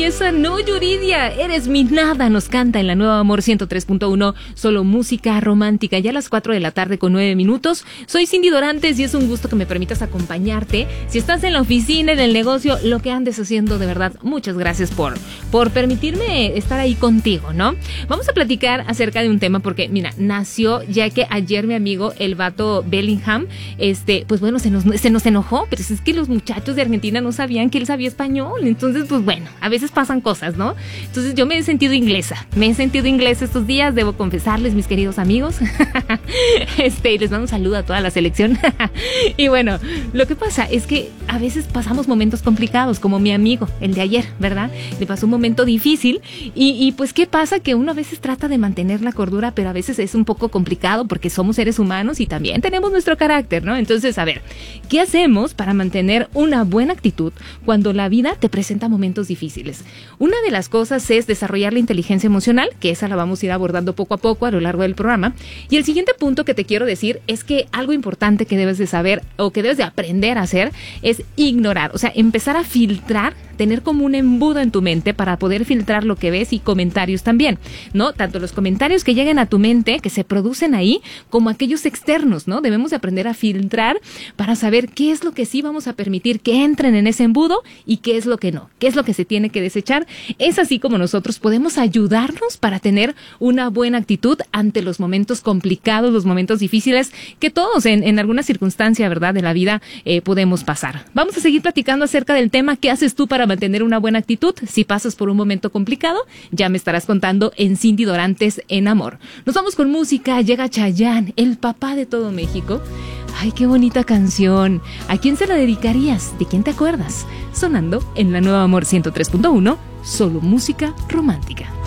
belleza, no, Yuridia, eres mi nada, nos canta en la Nueva Amor 103.1, solo música romántica, ya a las 4 de la tarde con 9 minutos. Soy Cindy Dorantes y es un gusto que me permitas acompañarte. Si estás en la oficina, en el negocio, lo que andes haciendo, de verdad, muchas gracias por permitirme estar ahí contigo, ¿no? Vamos a platicar acerca de un tema porque, mira, nació ya que ayer mi amigo, el vato Bellingham, pues bueno, se nos enojó, pero es que los muchachos de Argentina no sabían que él sabía español, entonces pues bueno, a veces pasan cosas, ¿no? Entonces yo me he sentido inglesa estos días, debo confesarles, mis queridos amigos, les mando un saludo a toda la selección. Y bueno, lo que pasa es que a veces pasamos momentos complicados, como mi amigo, el de ayer, ¿verdad? Le pasó un momento difícil y pues ¿qué pasa? Que uno a veces trata de mantener la cordura, pero a veces es un poco complicado porque somos seres humanos y también tenemos nuestro carácter, ¿no? Entonces, a ver, ¿qué hacemos para mantener una buena actitud cuando la vida te presenta momentos difíciles? Una de las cosas es desarrollar la inteligencia emocional, que esa la vamos a ir abordando poco a poco a lo largo del programa. Y el siguiente punto que te quiero decir es que algo importante que debes de saber o que debes de aprender a hacer es ignorar, o sea, empezar a filtrar, tener como un embudo en tu mente para poder filtrar lo que ves y comentarios también, ¿no? Tanto los comentarios que lleguen a tu mente, que se producen ahí, como aquellos externos, ¿no? Debemos de aprender a filtrar para saber qué es lo que sí vamos a permitir que entren en ese embudo y qué es lo que no, qué es lo que se tiene que desechar. Es así como nosotros podemos ayudarnos para tener una buena actitud ante los momentos complicados, los momentos difíciles que todos en alguna circunstancia, ¿verdad?, de la vida podemos pasar. Vamos a seguir platicando acerca del tema, ¿qué haces tú para mantener una buena actitud si pasas por un momento complicado? Ya me estarás contando en Cindy Dorantes en Amor. Nos vamos con música, llega Chayanne, el papá de todo México. Ay, qué bonita canción. ¿A quién se la dedicarías? ¿De quién te acuerdas? Sonando en la Nueva Amor 103.1, solo música romántica.